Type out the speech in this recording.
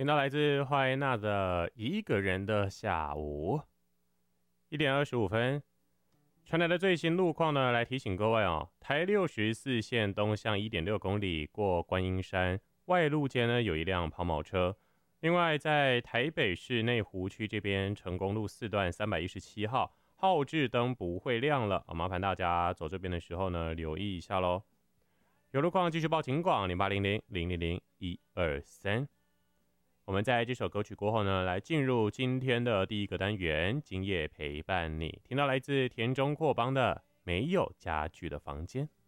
听到来自怀纳的一个人的下午1点25分，传来的最新路况呢，来提醒各位哦，台64线东向1.6公里过观音山外路间呢，有一辆抛锚车。另外，在台北市内湖区这边，成功路4段317号号志灯不会亮了，麻烦大家走这边的时候呢，留意一下咯。有路况继续报警广0800-000-123。我们在这首歌曲过后呢，来进入今天的第一个单元，今夜陪伴你。听到来自田中阔邦的《没有家具的房间》。